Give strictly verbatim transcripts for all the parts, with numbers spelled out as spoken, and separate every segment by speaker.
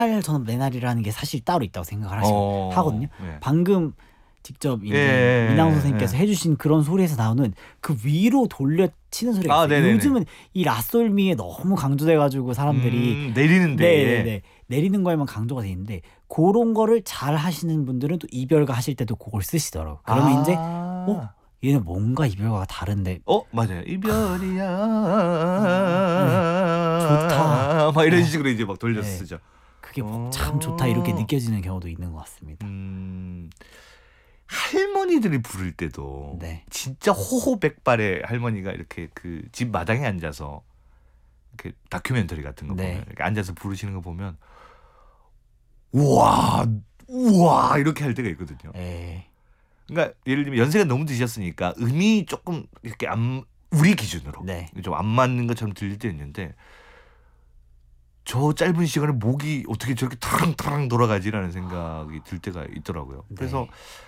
Speaker 1: 저는 내 날이라는 게 사실 따로 있다고 생각을 하시고
Speaker 2: 어,
Speaker 1: 하거든요.
Speaker 2: 예.
Speaker 1: 방금 직접 이제
Speaker 2: 예,
Speaker 1: 민항 선생님께서
Speaker 2: 예.
Speaker 1: 해주신 그런 소리에서 나오는 그 위로 돌려 치는 소리가
Speaker 2: 아,
Speaker 1: 있어요.
Speaker 2: 네네네.
Speaker 1: 요즘은 이 라솔미에 너무 강조돼가지고 사람들이
Speaker 2: 음, 내리는데.
Speaker 1: 네네네 내리는 거에만 강조가 돼 있는데 그런 거를 잘 하시는 분들은 또 이별가 하실 때도 그걸 쓰시더라고. 그러면
Speaker 2: 아.
Speaker 1: 이제 어 얘는 뭔가 이별가가 다른데
Speaker 2: 어 맞아요. 이별이야.
Speaker 1: 네. 좋다.
Speaker 2: 막 이런
Speaker 1: 네.
Speaker 2: 식으로 이제 막 돌려서
Speaker 1: 네.
Speaker 2: 쓰죠.
Speaker 1: 그게 참 좋다 이렇게 느껴지는 경우도 있는 것 같습니다.
Speaker 2: 음, 할머니들이 부를 때도
Speaker 1: 네.
Speaker 2: 진짜 호호백발의 할머니가 이렇게 그 집 마당에 앉아서 이렇게 다큐멘터리 같은 거
Speaker 1: 네.
Speaker 2: 보면 이렇게 앉아서 부르시는 거 보면 우와 우와 이렇게 할 때가 있거든요.
Speaker 1: 에
Speaker 2: 그러니까 예를 들면 연세가 너무 드셨으니까 음이 조금 이렇게 안 우리 기준으로
Speaker 1: 네.
Speaker 2: 좀 안 맞는 것처럼 들릴 때 있는데 저 짧은 시간에 목이 어떻게 저렇게 타랑타랑 돌아가지라는 생각이 들 때가 있더라고요.
Speaker 1: 네.
Speaker 2: 그래서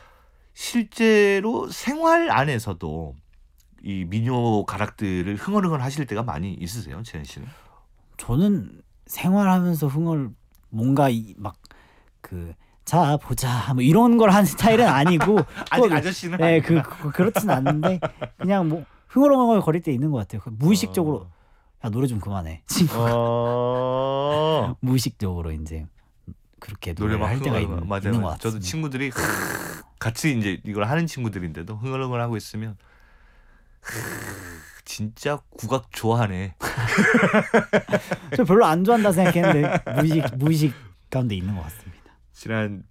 Speaker 2: 실제로 생활 안에서도 이 민요 가락들을 흥얼흥얼 하실 때가 많이 있으세요, 재현 씨는?
Speaker 1: 저는 생활하면서 흥얼 뭔가 막 그 자 보자 뭐 이런 걸 하는 스타일은 아니고
Speaker 2: 아직
Speaker 1: 그,
Speaker 2: 아저씨는
Speaker 1: 네, 그,
Speaker 2: 아니구나.
Speaker 1: 그 그렇진 않은데 그냥 뭐 흥얼흥얼 거릴 때 있는 것 같아요. 그 무의식적으로 야 노래 좀 그만해 친구가
Speaker 2: 어...
Speaker 1: 무의식적으로 이제 그렇게
Speaker 2: 노래
Speaker 1: 노래를
Speaker 2: 막
Speaker 1: 할 때가 있,
Speaker 2: 흥얼흥얼 맞아요,
Speaker 1: 있는
Speaker 2: 맞아요.
Speaker 1: 것
Speaker 2: 저도
Speaker 1: 같습니다.
Speaker 2: 친구들이 같이 이제 이걸 하는 친구들인데도 흥얼흥얼 하고 있으면 진짜 국악 좋아하네.
Speaker 1: 저 별로 안 좋아한다 생각했는데 무의식 무의식 가운데 있는 것 같습니다.
Speaker 2: 지난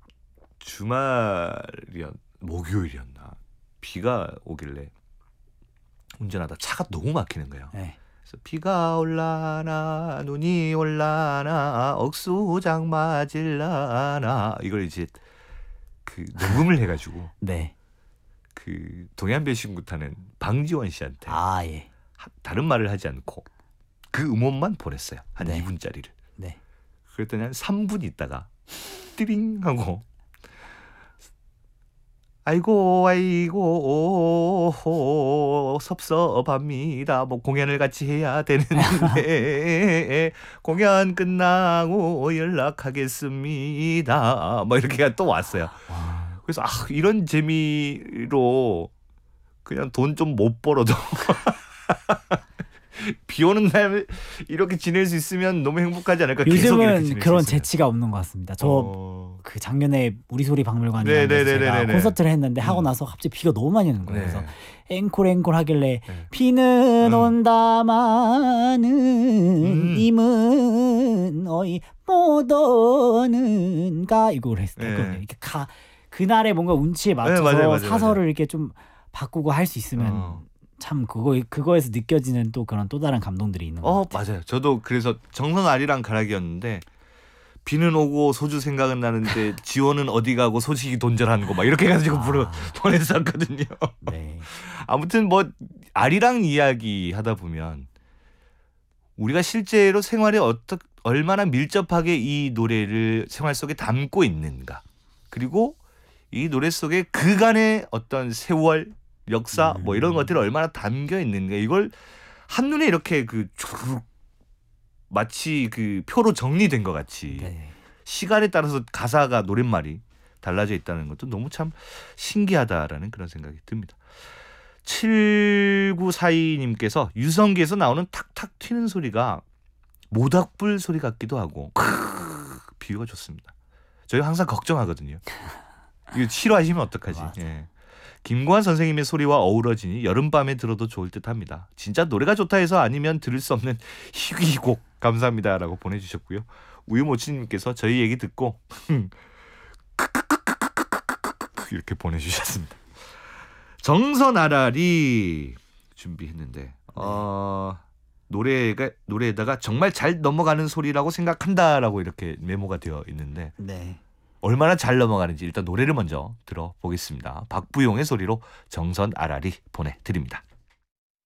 Speaker 2: 주말이었 목요일이었나 비가 오길래 운전하다 차가 너무 막히는 거예요.
Speaker 1: 네.
Speaker 2: 그래서 비가 올라나 눈이 올라나 억수장 맞을라나 이걸 이제 그 녹음을 해가지고
Speaker 1: 네.
Speaker 2: 그 동해안배신구 타는 방지원 씨한테
Speaker 1: 아 예.
Speaker 2: 다른 말을 하지 않고 그 음원만 보냈어요. 한
Speaker 1: 네.
Speaker 2: 이 분짜리를.
Speaker 1: 네.
Speaker 2: 그랬더니 한 삼 분 있다가 띠링 하고 아이고 아이고 오, 섭섭합니다. 뭐 공연을 같이 해야 되는데 공연 끝나고 연락하겠습니다. 뭐 이렇게 또 왔어요. 그래서 아, 이런 재미로 그냥 돈 좀 못 벌어도 비 오는 날 이렇게 지낼 수 있으면 너무 행복하지 않을까. 계속 이렇게
Speaker 1: 요즘은
Speaker 2: 지낼
Speaker 1: 그런
Speaker 2: 수 있으면.
Speaker 1: 재치가 없는 것 같습니다. 저
Speaker 2: 어...
Speaker 1: 그 작년에 우리 소리 박물관이라는 데서 제가
Speaker 2: 네네네네네.
Speaker 1: 콘서트를 했는데
Speaker 2: 음.
Speaker 1: 하고 나서 갑자기 비가 너무 많이 오는 거예요.
Speaker 2: 네.
Speaker 1: 그래서 앵콜 앵콜 하길래
Speaker 2: 네.
Speaker 1: 비는
Speaker 2: 음.
Speaker 1: 온다마는
Speaker 2: 음.
Speaker 1: 님은 어이 못 오는가 이걸 했,
Speaker 2: 네.
Speaker 1: 했거든요. 이렇게 가 그날의 뭔가 운치에 맞춰서
Speaker 2: 네, 맞아요, 맞아요,
Speaker 1: 사설을
Speaker 2: 맞아요.
Speaker 1: 이렇게 좀 바꾸고 할 수 있으면
Speaker 2: 어.
Speaker 1: 참 그거 그거에서 느껴지는 또 그런 또 다른 감동들이 있는 것
Speaker 2: 어
Speaker 1: 같아요.
Speaker 2: 맞아요. 저도 그래서 정선 아리랑 가락이었는데 비는 오고 소주 생각은 나는데 지원은 어디 가고 소식이 돈절하는 거 막 이렇게 해가지고
Speaker 1: 아.
Speaker 2: 부르 보냈었거든요.
Speaker 1: 네.
Speaker 2: 아무튼 뭐 아리랑 이야기 하다 보면 우리가 실제로 생활에 어떻 얼마나 밀접하게 이 노래를 생활 속에 담고 있는가, 그리고 이 노래 속에 그간의 어떤 세월 역사 뭐 이런 것들이 얼마나 담겨 있는가, 이걸 한눈에 이렇게 그 쭉 마치 그 표로 정리된 것 같이
Speaker 1: 네.
Speaker 2: 시간에 따라서 가사가 노랫말이 달라져 있다는 것도 너무 참 신기하다라는 그런 생각이 듭니다. 칠구사이 님께서 유성기에서 나오는 탁탁 튀는 소리가 모닥불 소리 같기도 하고 크으, 비유가 좋습니다. 저희 항상 걱정하거든요. 이거 싫어하시면 어떡하지? 예. 김구한 선생님의 소리와 어우러지니 여름밤에 들어도 좋을 듯합니다. 진짜 노래가 좋다 해서 아니면 들을 수 없는 희귀곡 감사합니다라고 보내주셨고요. 우유모치님께서 저희 얘기 듣고 이렇게 보내주셨습니다. 정선 아라리 준비했는데 어, 노래가 노래에다가 정말 잘 넘어가는 소리라고 생각한다라고 이렇게 메모가 되어 있는데
Speaker 1: 네.
Speaker 2: 얼마나 잘 넘어가는지 일단 노래를 먼저 들어보겠습니다. 박부용의 소리로 정선 아라리 보내드립니다.